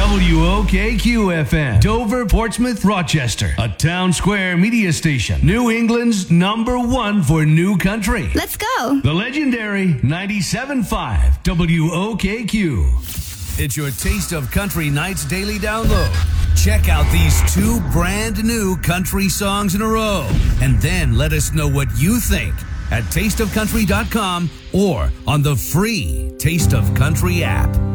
WOKQ-FM, Dover, Portsmouth, Rochester. A Town Square media station. New England's #1 for new country. Let's go. The legendary 97.5 WOKQ. It's your Taste of Country Nights daily download. Check out these 2 brand new country songs in a row. And then let us know what you think at tasteofcountry.com or on the free Taste of Country app.